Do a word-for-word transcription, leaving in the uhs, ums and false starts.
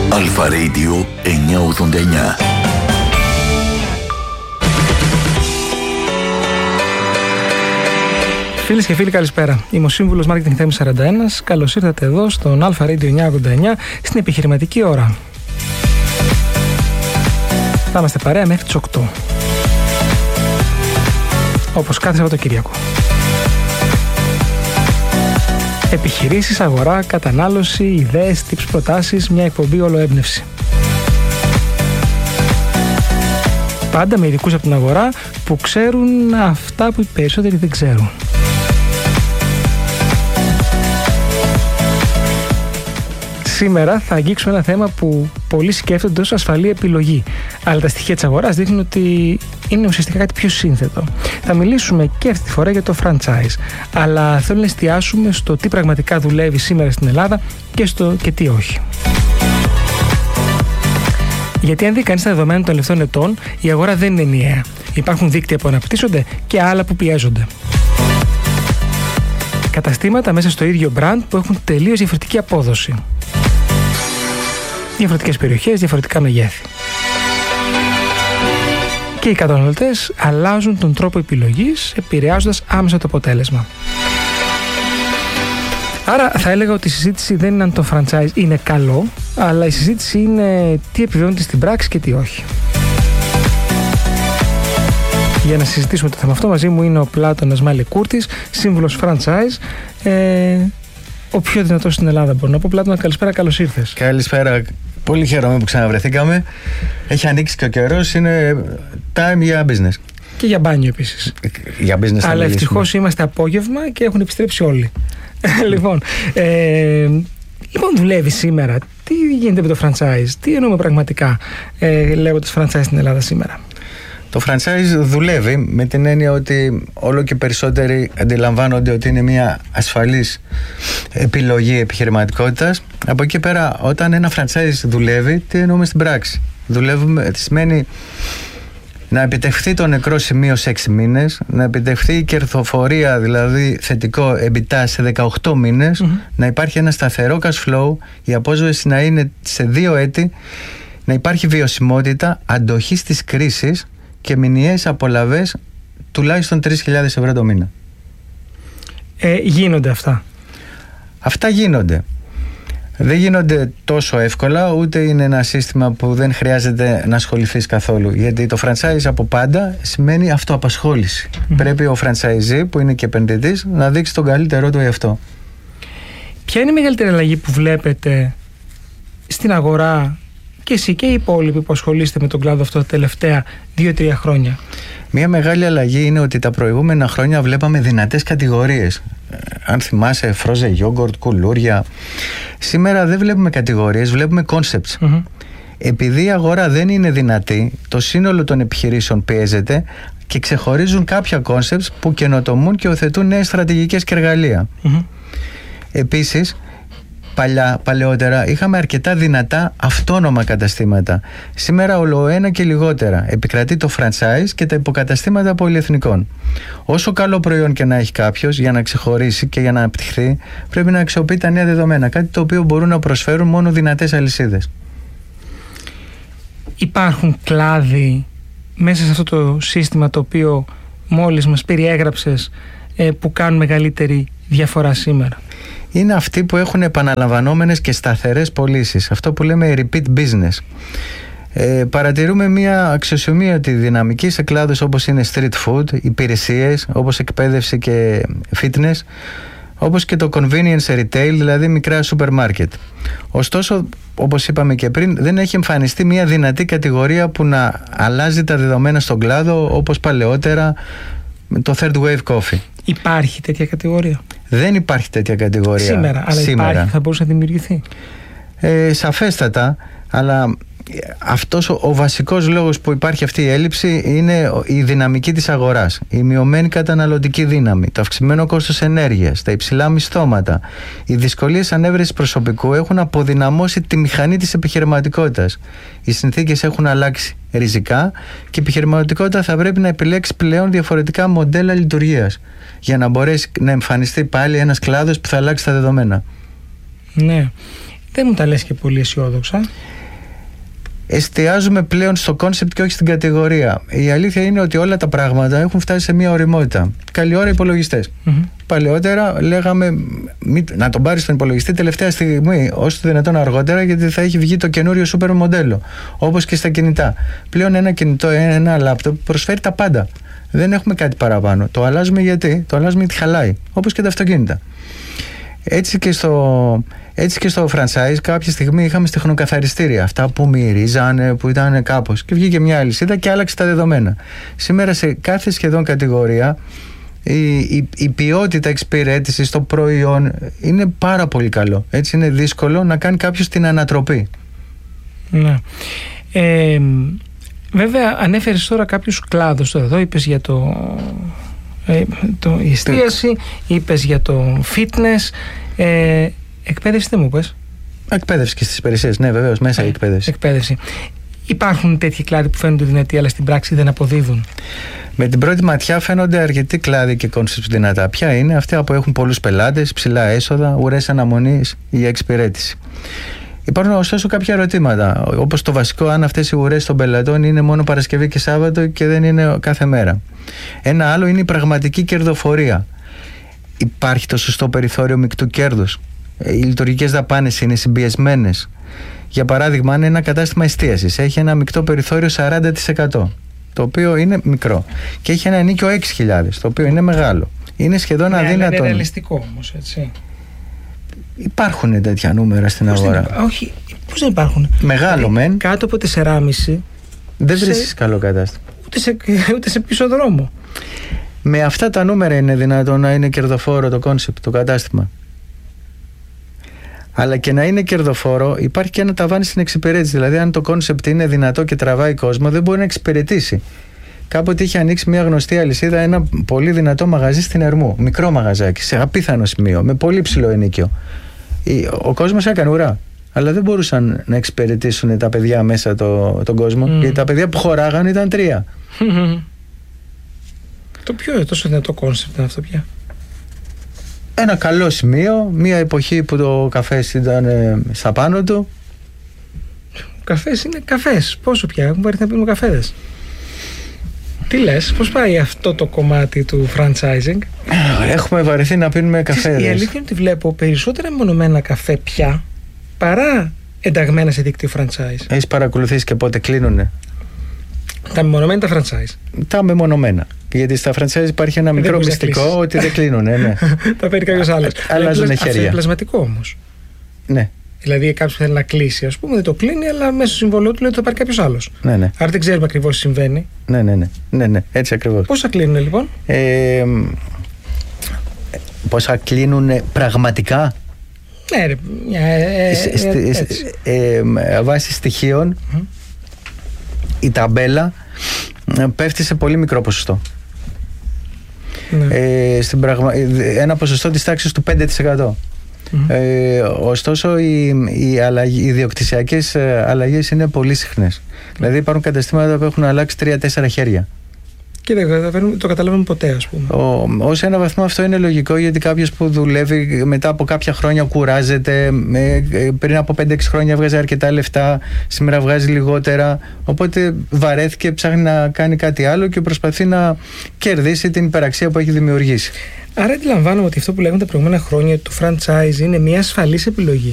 Αλφα Radio εννιακόσια ογδόντα εννιά. Φίλες και φίλοι, καλησπέρα. Είμαι ο σύμβουλος Marketing Θέμης σαράντα ένα. Καλώς ήρθατε εδώ στον Αλφα Radio εννιακόσια ογδόντα εννιά στην επιχειρηματική ώρα. Θα είμαστε παρέα μέχρι τις οκτώ. Όπως κάθε Σαββατοκύριακο. Επιχειρήσεις, αγορά, κατανάλωση, ιδέες, tips, προτάσεις, μια εκπομπή ολοέμπνευση. Πάντα με ειδικούς από την αγορά που ξέρουν αυτά που οι περισσότεροι δεν ξέρουν. Σήμερα θα αγγίξουμε ένα θέμα που πολλοί σκέφτονται ως ασφαλή επιλογή. Αλλά τα στοιχεία της αγοράς δείχνουν ότι είναι ουσιαστικά κάτι πιο σύνθετο. Θα μιλήσουμε και αυτή τη φορά για το franchise. Αλλά θέλω να εστιάσουμε στο τι πραγματικά δουλεύει σήμερα στην Ελλάδα και στο και τι όχι. Γιατί αν δει κανείς τα δεδομένα των τελευταίων ετών, η αγορά δεν είναι ενιαία. Υπάρχουν δίκτυα που αναπτύσσονται και άλλα που πιέζονται. Καταστήματα μέσα στο ίδιο brand που έχουν τελείως διαφορετική απόδοση. Διαφορετικές περιοχές, διαφορετικά μεγέθη. Και οι καταναλωτές αλλάζουν τον τρόπο επιλογής, επηρεάζοντας άμεσα το αποτέλεσμα. Άρα θα έλεγα ότι η συζήτηση δεν είναι αν το franchise είναι καλό, αλλά η συζήτηση είναι τι επιβεβαιώνεται στην πράξη και τι όχι. Για να συζητήσουμε το θέμα αυτό, μαζί μου είναι ο Πλάτωνας Μαλικούρτης, σύμβουλος franchise, ε, ο πιο δυνατός στην Ελλάδα, μπορώ να πω. Πλάτωνα, καλησπέρα, καλώς ήρθες. Καλησπέρα. Πολύ χαίρομαι που ξαναβρεθήκαμε. Έχει ανοίξει και ο καιρός, είναι time για business. Και για μπάνιο επίσης. Για business. Αλλά ευτυχώς είμαστε απόγευμα και έχουν επιστρέψει όλοι. Λοιπόν, ε, λοιπόν, δουλεύει σήμερα. Τι γίνεται με το franchise, τι εννοούμε πραγματικά ε, λέγοντας franchise στην Ελλάδα σήμερα? Το franchise δουλεύει με την έννοια ότι όλο και περισσότεροι αντιλαμβάνονται ότι είναι μια ασφαλής επιλογή επιχειρηματικότητας. Από εκεί πέρα, όταν ένα franchise δουλεύει, τι εννοούμε στην πράξη? Δουλεύουμε, σημαίνει να επιτευχθεί το νεκρό σημείο σε έξι μήνες, να επιτευχθεί η κερδοφορία, δηλαδή θετικό EBITDA σε δεκαοκτώ μήνες, mm-hmm. να υπάρχει ένα σταθερό cash flow, η απόσβεση να είναι σε δύο έτη, να υπάρχει βιωσιμότητα, αντοχή στις κρίσεις και μηνιαίες απολαβές τουλάχιστον τρεις χιλιάδες ευρώ το μήνα. Ε, γίνονται αυτά? Αυτά γίνονται. Δεν γίνονται τόσο εύκολα, ούτε είναι ένα σύστημα που δεν χρειάζεται να ασχοληθείς καθόλου. Γιατί το franchise από πάντα σημαίνει αυτοαπασχόληση. Mm-hmm. Πρέπει ο franchisee, που είναι και επενδυτής, να δείξει τον καλύτερό του εαυτό. Ποια είναι η μεγαλύτερη αλλαγή που βλέπετε στην αγορά και εσύ και οι υπόλοιποι που ασχολείστε με τον κλάδο αυτό τα τελευταία δύο τρία χρόνια? Μια μεγάλη αλλαγή είναι ότι τα προηγούμενα χρόνια βλέπαμε δυνατές κατηγορίες. Αν θυμάσαι, φρόζε γιόγκορτ, κουλούρια. Σήμερα δεν βλέπουμε κατηγορίες, βλέπουμε concepts. Mm-hmm. Επειδή η αγορά δεν είναι δυνατή, το σύνολο των επιχειρήσεων πιέζεται και ξεχωρίζουν κάποια concepts που καινοτομούν και οθετούν νέες στρατηγικές και εργαλεία. Mm-hmm. Επίσης, Παλιά, παλαιότερα είχαμε αρκετά δυνατά αυτόνομα καταστήματα. Σήμερα ολοένα και λιγότερα. Επικρατεί το franchise και τα υποκαταστήματα πολυεθνικών. Όσο καλό προϊόν και να έχει κάποιος, για να ξεχωρίσει και για να αναπτυχθεί, πρέπει να αξιοποιεί τα νέα δεδομένα. Κάτι το οποίο μπορούν να προσφέρουν μόνο δυνατές αλυσίδες. Υπάρχουν κλάδοι μέσα σε αυτό το σύστημα το οποίο μόλις μας περιέγραψες που κάνουν μεγαλύτερη διαφορά σήμερα? Είναι αυτοί που έχουν επαναλαμβανόμενες και σταθερές πωλήσεις, αυτό που λέμε repeat business. Ε, παρατηρούμε μια αξιοσημείωτη δυναμική σε κλάδους όπως είναι street food, υπηρεσίες όπως εκπαίδευση και fitness, όπως και το convenience retail, δηλαδή μικρά σούπερ μάρκετ. Ωστόσο, όπως είπαμε και πριν, δεν έχει εμφανιστεί μια δυνατή κατηγορία που να αλλάζει τα δεδομένα στον κλάδο όπως παλαιότερα με το third wave coffee. Υπάρχει τέτοια κατηγορία? Δεν υπάρχει τέτοια κατηγορία σήμερα, αλλά σήμερα. Υπάρχει, θα μπορούσε να δημιουργηθεί? Ε, σαφέστατα, αλλά αυτός ο, ο βασικός λόγος που υπάρχει αυτή η έλλειψη είναι η δυναμική της αγοράς, η μειωμένη καταναλωτική δύναμη, το αυξημένο κόστος ενέργειας, τα υψηλά μισθώματα. Οι δυσκολίες ανέβρεσης προσωπικού έχουν αποδυναμώσει τη μηχανή της επιχειρηματικότητας. Οι συνθήκες έχουν αλλάξει ριζικά και η επιχειρηματικότητα θα πρέπει να επιλέξει πλέον διαφορετικά μοντέλα λειτουργίας για να μπορέσει να εμφανιστεί πάλι ένας κλάδος που θα αλλάξει τα δεδομένα. Ναι. Δεν μου τα λες και πολύ αισιόδοξα. εστιάζουμε πλέον στο κόνσεπτ και όχι στην κατηγορία. Η αλήθεια είναι ότι όλα τα πράγματα έχουν φτάσει σε μια ωριμότητα. Καλή ώρα υπολογιστές. Mm-hmm. Παλαιότερα λέγαμε μη, να τον πάρεις τον υπολογιστή τελευταία στιγμή, όσο το δυνατόν αργότερα, γιατί θα έχει βγει το καινούριο σούπερ μοντέλο. Όπως και στα κινητά. Πλέον ένα κινητό, ένα λάπτοπ προσφέρει τα πάντα. Δεν έχουμε κάτι παραπάνω. Το αλλάζουμε γιατί, το αλλάζουμε γιατί χαλάει. Όπως και τα αυτοκίνητα. Έτσι και στο, έτσι και στο franchise κάποια στιγμή είχαμε στιχνοκαθαριστήρια, αυτά που μυρίζανε, που ήταν κάπως, και βγήκε μια αλυσίδα και άλλαξε τα δεδομένα. Σήμερα σε κάθε σχεδόν κατηγορία η, η, η ποιότητα εξυπηρέτησης στο προϊόν είναι πάρα πολύ καλό. Έτσι είναι δύσκολο να κάνει κάποιος την ανατροπή. Ναι. Ε, βέβαια ανέφερες τώρα κάποιους κλάδους. Εδώ είπες για το... Ε, το, η εστίαση, είπες για το fitness, ε, εκπαίδευση δεν μου πες? Εκπαίδευση και στις υπηρεσίες, ναι βεβαίως, μέσα ε, η εκπαίδευση. εκπαίδευση. Υπάρχουν τέτοιοι κλάδοι που φαίνονται δυνατοί αλλά στην πράξη δεν αποδίδουν? Με την πρώτη ματιά φαίνονται αρκετοί κλάδοι και κόνσεπτς δυνατά. Ποια είναι? Αυτά που έχουν πολλούς πελάτες, ψηλά έσοδα, ουρές αναμονής για εξυπηρέτηση. Υπάρχουν ωστόσο κάποια ερωτήματα, όπως το βασικό, αν αυτές οι ουρές των πελατών είναι μόνο Παρασκευή και Σάββατο και δεν είναι κάθε μέρα. Ένα άλλο είναι η πραγματική κερδοφορία. Υπάρχει το σωστό περιθώριο μεικτού κέρδους? Οι λειτουργικές δαπάνες είναι συμπιεσμένες? Για παράδειγμα, αν ένα κατάστημα εστίασης έχει ένα μεικτό περιθώριο σαράντα τοις εκατό, το οποίο είναι μικρό, και έχει ένα ενοίκιο έξι χιλιάδες, το οποίο είναι μεγάλο, είναι σχεδόν ναι, αδύνατο. Είναι ρεαλιστικό όμως, έτσι. Υπάρχουν τέτοια νούμερα στην πώς αγορά. Δεν, όχι, πώς δεν υπάρχουν? Μεγάλο δηλαδή, μεν. Κάτω από τέσσερα κόμμα πέντε δεν σε... βρίσκεις καλό κατάστημα. Ούτε σε, ούτε σε πίσω δρόμο. Με αυτά τα νούμερα είναι δυνατόν να είναι κερδοφόρο το κόνσεπτ, το κατάστημα? Αλλά και να είναι κερδοφόρο υπάρχει και ένα ταβάνι στην εξυπηρέτηση. Δηλαδή, αν το κόνσεπτ είναι δυνατό και τραβάει κόσμο, δεν μπορεί να εξυπηρετήσει. Κάποτε είχε ανοίξει μια γνωστή αλυσίδα ένα πολύ δυνατό μαγαζί στην Ερμού. Μικρό μαγαζάκι, σε απίθανο σημείο, με πολύ ψηλό ενοίκιο. Ο κόσμος έκανε ουρά. Αλλά δεν μπορούσαν να εξυπηρετήσουν τα παιδιά μέσα το, τον κόσμο, mm. γιατί τα παιδιά που χωράγαν ήταν τρία. Το πιο τόσο δυνατό κόνσεπτ είναι αυτό πια. Ένα καλό σημείο, μια εποχή που το καφές ήταν ε, στα πάνω του. Ο καφές είναι καφές. Πόσο πια έχουμε πάρει να πίνουμε καφέδες? Τι λες, πώς πάει αυτό το κομμάτι του franchising? Έχουμε βαρεθεί να πίνουμε καφέδες. Η αλήθεια είναι ότι βλέπω περισσότερα μεμονωμένα καφέ πια παρά ενταγμένα σε δίκτυο franchise. Έχεις παρακολουθήσει και πότε κλείνουνε? Τα μεμονωμένα τα franchise. Τα μεμονωμένα. Γιατί στα franchise υπάρχει ένα μικρό μυστικό ότι δεν κλείνουνε. Ναι. Τα παίρνει κάποιος άλλος. Αλλάζουν χέρια. Αυτό είναι πλασματικό όμως. Ναι. Δηλαδή κάποιος θέλει να κλείσει, ας πούμε, δεν το κλείνει, αλλά μέσω συμβολίου του λέει ότι θα πάρει κάποιος άλλος. Ναι, ναι. Άρα δεν ξέρουμε ακριβώς τι συμβαίνει. Ναι, ναι, ναι. ναι, ναι. Έτσι ακριβώς. Πόσα κλείνουν λοιπόν? Ε, πόσα κλείνουν πραγματικά? Ναι, ρε. Ε, ε, ε, ε, βάσει στοιχείων mm. η ταμπέλα πέφτει σε πολύ μικρό ποσοστό. Ναι. Ε, στην πραγμα... Ένα ποσοστό της τάξης του πέντε τοις εκατό. Mm-hmm. Ε, ωστόσο οι, οι, αλλαγή, οι διοκτησιακές αλλαγές είναι πολύ συχνές. Mm-hmm. Δηλαδή υπάρχουν καταστήματα που έχουν αλλάξει τρία τέσσερα χέρια. Και δεν το καταλαβαίνουμε ποτέ, ας πούμε. Ο, ως ένα βαθμό αυτό είναι λογικό, γιατί κάποιος που δουλεύει μετά από κάποια χρόνια κουράζεται. Με, πριν από πέντε έξι χρόνια έβγαζε αρκετά λεφτά, σήμερα βγάζει λιγότερα. Οπότε βαρέθηκε, ψάχνει να κάνει κάτι άλλο και προσπαθεί να κερδίσει την υπεραξία που έχει δημιουργήσει. Άρα αντιλαμβάνομαι ότι αυτό που λέγαμε τα προηγούμενα χρόνια του franchise είναι μια ασφαλής επιλογή.